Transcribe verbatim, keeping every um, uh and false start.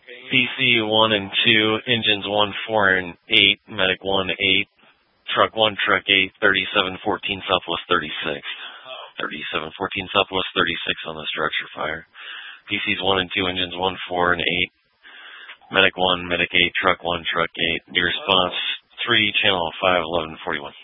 P C one and two, engines one, four, and eight, medic one, eight, truck one, truck eight, thirty-seven fourteen Southwest thirty-six. thirty-seven fourteen Southwest thirty-six on the structure fire. P Cs one and two, engines one, four, and eight, medic one, medic eight, truck one, truck eight. Your response three, channel five, eleven forty-one.